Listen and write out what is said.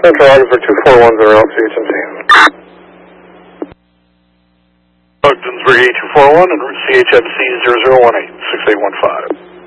Central Ogdensburg 241 CHMC. Ogdensburg 8241 and route CHMC 0018 6815.